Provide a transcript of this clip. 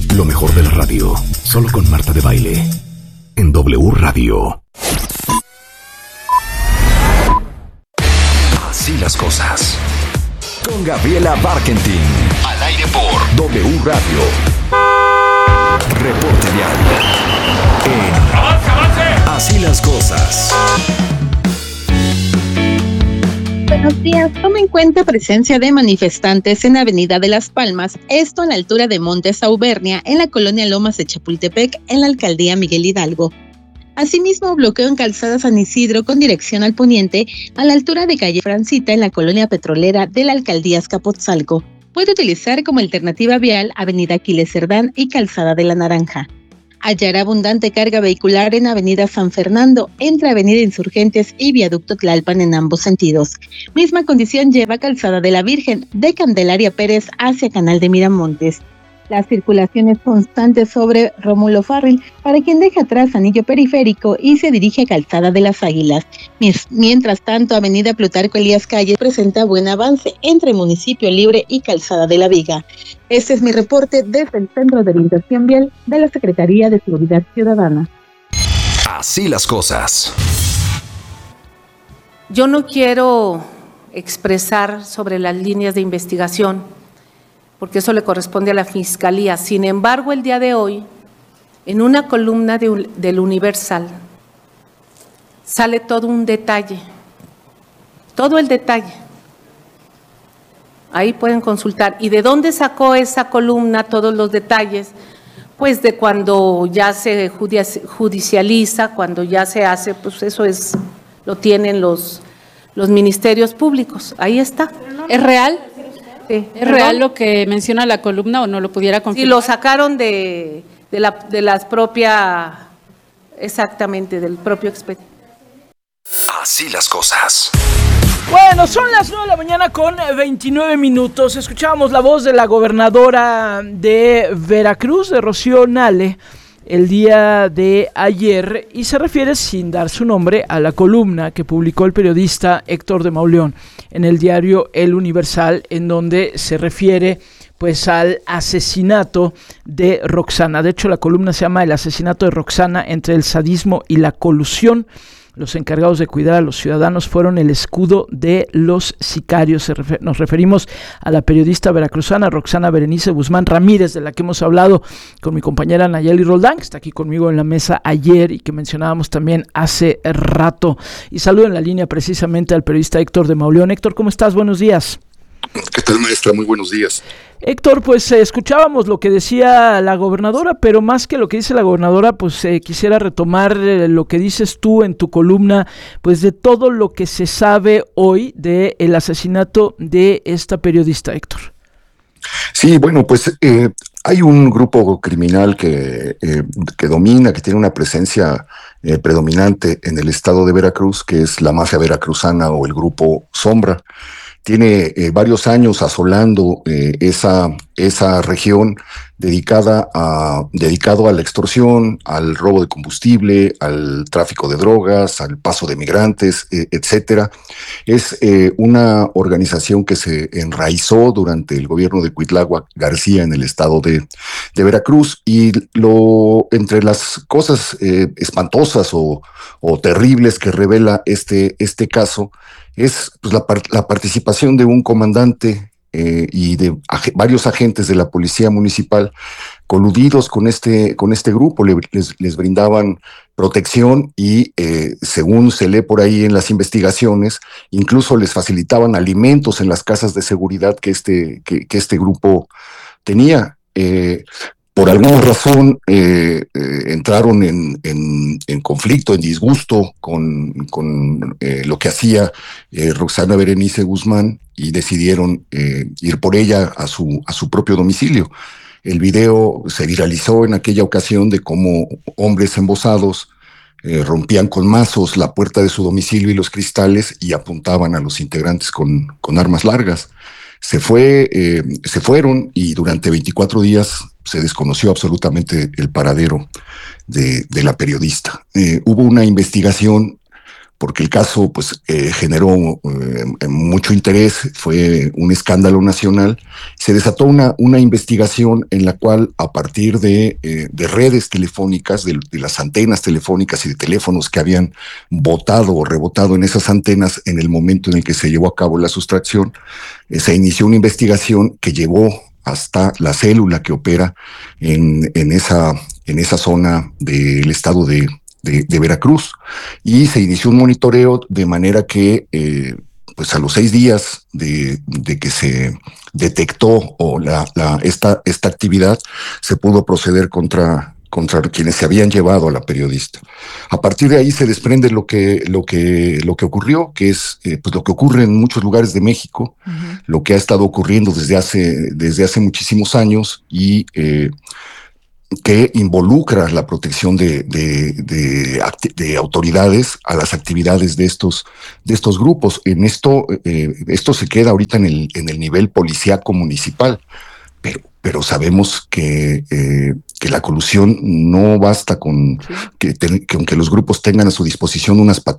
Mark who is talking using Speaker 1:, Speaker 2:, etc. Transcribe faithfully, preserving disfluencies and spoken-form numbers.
Speaker 1: Lo mejor de la radio, solo con Marta de Baile, en W Radio. Así las cosas. Con Gabriela Barkentin. Al aire por W Radio. Reporte vial. En ¡Avance, avance! Así las cosas.
Speaker 2: Buenos días. Toma en cuenta presencia de manifestantes en Avenida de Las Palmas, esto a la altura de Montes Auvernia, en la colonia Lomas de Chapultepec, en la alcaldía Miguel Hidalgo. Asimismo, bloqueo en Calzada San Isidro con dirección al poniente, a la altura de calle Francita, en la colonia petrolera de la alcaldía Azcapotzalco. Puede utilizar como alternativa vial Avenida Aquiles Cerdán y Calzada de la Naranja. Hallará abundante carga vehicular en Avenida San Fernando, entre Avenida Insurgentes y Viaducto Tlalpan en ambos sentidos. Misma condición lleva Calzada de la Virgen, de Candelaria Pérez hacia Canal de Miramontes. La circulación es constante sobre Rómulo Farril, para quien deja atrás Anillo Periférico y se dirige a Calzada de las Águilas. Mientras tanto, Avenida Plutarco Elías Calles presenta buen avance entre Municipio Libre y Calzada de la Viga. Este es mi reporte desde el Centro de Orientación Vial de la Secretaría de Seguridad Ciudadana.
Speaker 1: Así las cosas.
Speaker 3: Yo no quiero expresar sobre las líneas de investigación, porque eso le corresponde a la Fiscalía. Sin embargo, el día de hoy, en una columna de, del Universal, sale todo un detalle, todo el detalle. Ahí pueden consultar. ¿Y de dónde sacó esa columna todos los detalles? Pues de cuando ya se judicializa, cuando ya se hace, pues eso es, lo tienen los, los ministerios públicos. Ahí está.
Speaker 4: ¿Es real?
Speaker 3: Sí.
Speaker 4: ¿Es real lo que menciona la columna o no lo pudiera confirmar?
Speaker 3: Sí, lo sacaron de, de, la, de las propias, exactamente, del propio expediente.
Speaker 1: Así las cosas.
Speaker 5: Bueno, son las nueve de la mañana con veintinueve minutos. Escuchábamos la voz de la gobernadora de Veracruz, de Rocío Nale, el día de ayer, y se refiere, sin dar su nombre, a la columna que publicó el periodista Héctor de Mauleón en el diario El Universal, en donde se refiere pues al asesinato de Roxana. De hecho, la columna se llama El asesinato de Roxana, entre el sadismo y la colusión. Los encargados de cuidar a los ciudadanos fueron el escudo de los sicarios. Se refer- nos referimos a la periodista veracruzana Roxana Berenice Guzmán Ramírez, de la que hemos hablado con mi compañera Nayeli Roldán, que está aquí conmigo en la mesa ayer y que mencionábamos también hace rato. Y saludo en la línea precisamente al periodista Héctor de Mauleón. Héctor, ¿cómo estás? Buenos días.
Speaker 6: ¿Qué tal, maestra? Muy buenos días.
Speaker 5: Héctor, pues eh, escuchábamos lo que decía la gobernadora, pero más que lo que dice la gobernadora, pues eh, quisiera retomar eh, lo que dices tú en tu columna, pues de todo lo que se sabe hoy de el asesinato de esta periodista, Héctor.
Speaker 6: Sí, bueno, pues eh, hay un grupo criminal que, eh, que domina, que tiene una presencia eh, predominante en el estado de Veracruz, que es la mafia veracruzana o el grupo Sombra. Tiene eh, varios años asolando eh, esa, esa región dedicada a, dedicado a la extorsión, al robo de combustible, al tráfico de drogas, al paso de migrantes, eh, etcétera. Es eh, una organización que se enraizó durante el gobierno de Cuitláhuac García en el estado de, de Veracruz, y lo, entre las cosas eh, espantosas o, o terribles que revela este, este caso es pues, la, la participación de un comandante eh, y de ag- varios agentes de la policía municipal coludidos con este, con este grupo. Le, les, les brindaban protección y, eh, según se lee por ahí en las investigaciones, incluso les facilitaban alimentos en las casas de seguridad que este, que, que este grupo tenía. Eh, Por alguna razón eh, eh, entraron en, en, en conflicto, en disgusto con, con eh, lo que hacía eh, Roxana Berenice Guzmán, y decidieron eh, ir por ella a su, a su propio domicilio. El video se viralizó en aquella ocasión de cómo hombres embosados eh, rompían con mazos la puerta de su domicilio y los cristales y apuntaban a los integrantes con, con armas largas. Se fue, eh, se fueron y durante veinticuatro días se desconoció absolutamente el paradero de, de la periodista. Eh, hubo una investigación porque el caso pues eh, generó eh, mucho interés, fue un escándalo nacional. Se desató una, una investigación en la cual, a partir de, eh, de redes telefónicas, de, de las antenas telefónicas y de teléfonos que habían botado o rebotado en esas antenas en el momento en el que se llevó a cabo la sustracción, eh, se inició una investigación que llevó hasta la célula que opera en, en, esa, en esa zona del estado de, de, de Veracruz, y se inició un monitoreo de manera que eh, pues a los seis días de, de que se detectó o la, la, esta, esta actividad, se pudo proceder contra, contra quienes se habían llevado a la periodista. A partir de ahí se desprende lo que, lo que, lo que ocurrió, que es eh, pues lo que ocurre en muchos lugares de México, uh-huh. lo que ha estado ocurriendo desde hace, desde hace muchísimos años, y eh, que involucra la protección de, de, de, de autoridades a las actividades de estos, de estos grupos. En esto, eh, esto se queda ahorita en el, en el nivel policíaco municipal, pero, pero sabemos que, eh, que la colusión no basta con sí. que, que aunque los grupos tengan a su disposición unas patrullas